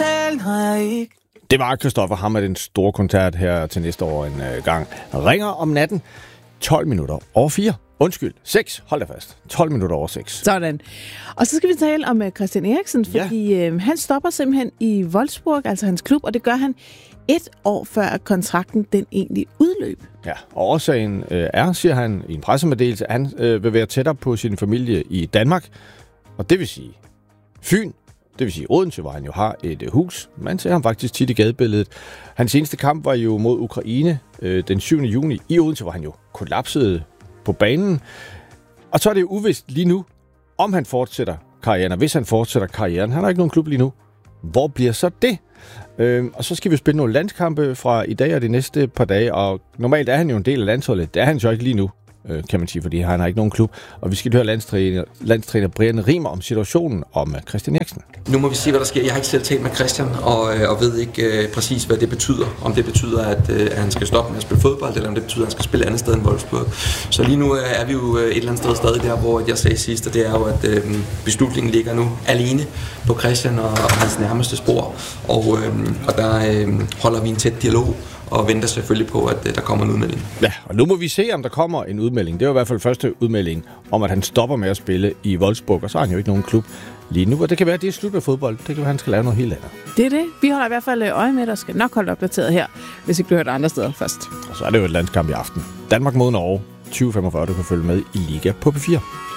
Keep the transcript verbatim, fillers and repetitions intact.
betalt har jeg ikke. Det var Christoffer Hammer, den store koncert her til næste år en øh, gang. Ringer om natten, tolv minutter over fire. Undskyld, seks. Hold da fast. tolv minutter over seks. Sådan. Og så skal vi tale om uh, Christian Eriksen, fordi ja. øh, han stopper simpelthen i Wolfsburg, altså hans klub, og det gør han et år før kontrakten den egentlig udløb. Ja, og årsagen øh, er, siger han i en pressemeddelelse, at han øh, vil være tættere på sin familie i Danmark, og det vil sige Fyn. Det vil sige Odense, hvor han jo har et øh, hus. Man ser ham faktisk tit i gadebilledet. Hans seneste kamp var jo mod Ukraine øh, den syvende juni i Odense, hvor han jo kollapsede på banen. Og så er det jo uvist lige nu, om han fortsætter karrieren. Og hvis han fortsætter karrieren, han har ikke nogen klub lige nu. Hvor bliver så det? Øh, og så skal vi spille nogle landskampe fra i dag og de næste par dage. Og normalt er han jo en del af landsholdet. Det er han jo ikke lige nu, kan man sige, fordi han har ikke nogen klub. Og vi skal høre landstræner, landstræner Brian Rimer om situationen om Christian Eriksen. Nu må vi se, hvad der sker. Jeg har ikke selv talt med Christian, og, og ved ikke uh, præcis, hvad det betyder. Om det betyder, at, uh, at han skal stoppe med at spille fodbold, eller om det betyder, at han skal spille andet sted end Wolfsburg. Så lige nu uh, er vi jo uh, et eller andet sted stadig der, hvor jeg sagde sidst, og det er jo, at uh, beslutningen ligger nu alene på Christian og, og hans nærmeste spor. Og, uh, og der uh, holder vi en tæt dialog, og venter selvfølgelig på, at der kommer en udmelding. Ja, og nu må vi se, om der kommer en udmelding. Det er jo i hvert fald første udmelding om, at han stopper med at spille i Wolfsburg, og så har han jo ikke nogen klub lige nu. Og det kan være, at det er slut med fodbold. Det kan være, at han skal lave noget helt andet. Det er det. Vi holder i hvert fald øje med, og skal nok holde opdateret her, hvis ikke du hører andre steder først. Og så er det jo et landskamp i aften. Danmark mod Norge. tyve femogfyrre, du kan følge med i Liga på P fire.